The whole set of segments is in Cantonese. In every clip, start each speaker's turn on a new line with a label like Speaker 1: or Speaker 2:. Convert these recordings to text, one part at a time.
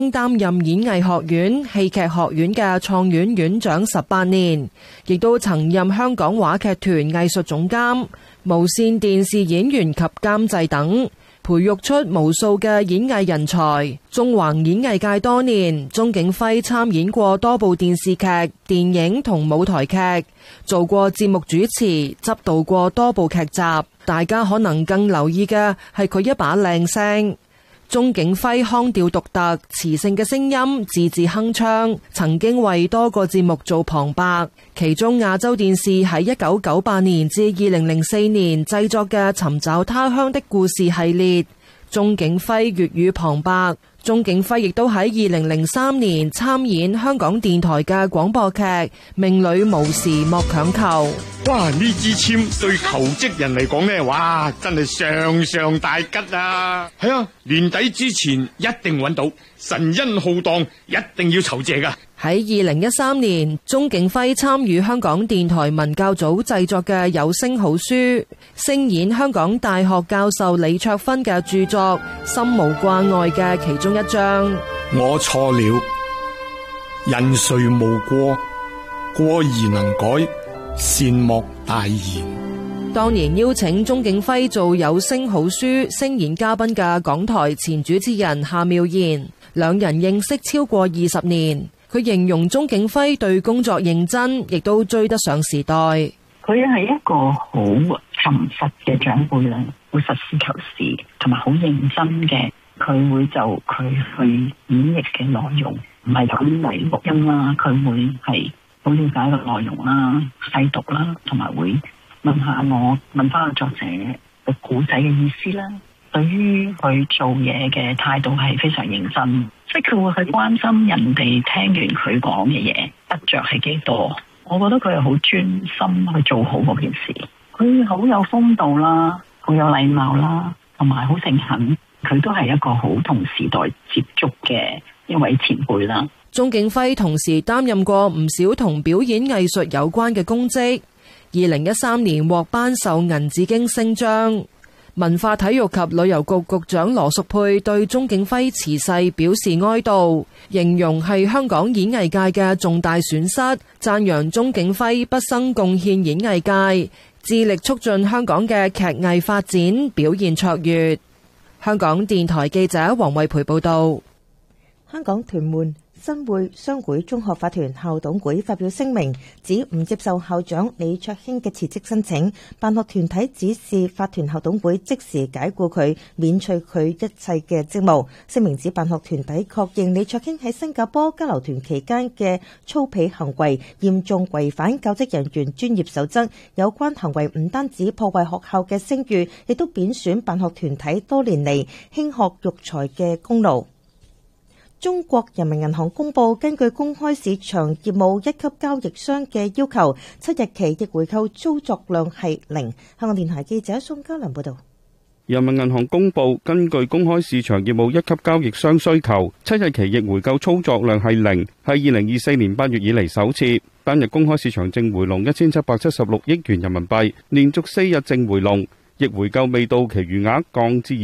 Speaker 1: 擔任演藝學院戲劇學院嘅創院院長18年，亦都曾任香港話劇團藝術總監、無綫電視演員及監製等，培育出無數嘅演藝人才。縱橫演藝界多年，鍾景輝參演過多部電視劇、電影同舞台劇，做過節目主持，執導過多部劇集。大家可能更留意嘅係佢一把靚聲。鍾景輝腔調獨特、磁性嘅聲音，字字鏗鏘，曾經為多個節目做旁白。其中亞洲電視喺1998年至2004年製作嘅《尋找他鄉的故事》系列，鍾景輝粵語旁白。鍾景輝亦都喺2003年參演香港電台嘅廣播劇《命裏無時莫強求》。
Speaker 2: 哇！呢支簽對求職人嚟講呢，哇，真係上上大吉啊！係啊，年底之前一定揾到，神恩浩蕩，一定要酬謝噶。
Speaker 1: 喺2013年，鍾景輝參與香港電台文教組製作嘅有聲好書，聲演香港大學教授李卓芬嘅著作《心無掛礙》嘅其中一章。
Speaker 3: 我錯了，人誰無過？過而能改，善莫大焉。
Speaker 1: 當年邀請鍾景輝做有聲好書聲演嘉賓嘅港台前主持人夏妙賢，兩人認識超過20年。佢形容鍾景輝對工作認真，亦都追得上時代。
Speaker 4: 佢係一個好沉實嘅長輩啦，會實事求是，同埋好認真嘅。佢會就佢去演繹嘅內容，唔係咁嚟錄音啦，佢會係好了解個內容啦、細讀啦，同埋會問下我，問翻個作者個古仔嘅意思啦。對於佢做嘢嘅態度係非常認真，即係佢會去關心人哋聽完佢講嘅嘢得着係幾多。我覺得佢係好專心去做好嗰件事。佢好有風度啦，好有禮貌啦，同埋好誠懇。佢都係一個好同時代接觸嘅一位前輩啦。
Speaker 1: 鍾景輝同時擔任過唔少同表演藝術有關嘅公職。2013年獲頒授銀紫荊星章。文化體育及旅遊局局長羅淑佩對鍾景輝辭世表示哀悼，形容係香港演藝界嘅重大損失，讚揚鍾景輝畢生貢獻演藝界，致力促進香港嘅劇藝發展，表現卓越。香港電台記者黃慧培報道。
Speaker 5: 香港屯門新會商會中學法團校董會發表聲明，指唔接受校長李卓興嘅辭職申請，辦學團體指示法團校董會即時解僱佢，免除佢一切嘅職務。聲明指辦學團體確認李卓興喺新加坡交流團期間嘅粗鄙行為嚴重違反教職人員專業守則，有關行為唔單止破壞學校嘅聲譽，亦都貶損辦學團體多年嚟興學育才嘅功勞。中國人民銀行公布，根據公開市場業務一級交易商嘅要求，7日期逆回購操作量係0。香港電台記者宋嘉良報道。
Speaker 6: 人民銀行公布，根據公開市場業務一級交易商需求，7日期逆回購操作量係0，係2024年8月以嚟首次。單日公開市場淨回籠1776億元人民幣，連續4日淨回籠，逆回購未到期餘額降至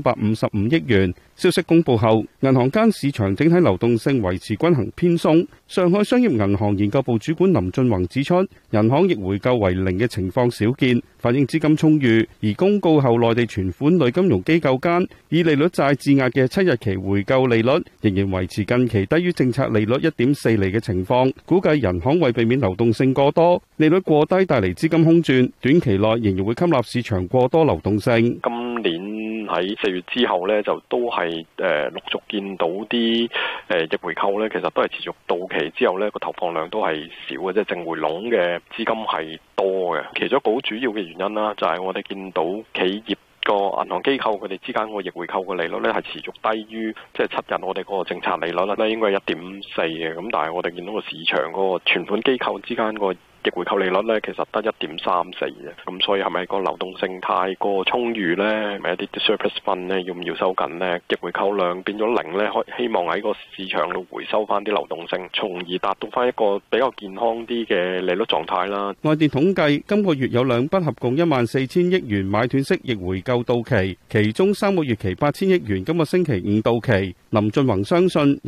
Speaker 6: 2355億元。消息公布後，銀行間市場整體流動性維持均衡偏鬆。上海商業銀行研究部主管林俊宏指出，人行逆回購為0嘅情況少見，反映資金充裕。而公告後，內地存款類金融機構間以利率債質押嘅7日期回購利率仍然維持近期低於政策利率1.4厘嘅情況。估計人行為避免流動性過多、利率過低帶嚟資金空轉，短期內仍然會吸納市場過多流動性。
Speaker 7: 今年喺4月之後呢，就都係陸續見到啲逆回購呢，其實都係持續到期之後呢，個投放量都係少嘅，即係淨回籠嘅資金係多嘅。其中一個好主要嘅原因啦，就係我哋見到企業個銀行機構佢哋之間個逆回購嘅利率呢，係持續低於即係7日我哋嗰個政策利率咧，應該係1.4嘅。咁但係我哋見到個市場嗰個存款機構之間個逆回購利率咧，其實得1.34嘅，咁所以係咪個流動性太過充裕咧？係咪一啲 surplus fund 咧要唔要收緊咧？逆回購量變咗0咧，希望喺個市場度回收翻啲流動性，從而達到翻一個比較健康啲嘅利率狀態啦。
Speaker 6: 外電統計，今個月有2筆合共14,000億元買斷式逆回購到期，其中3個月期8,000億元今個星期五到期。林俊宏相信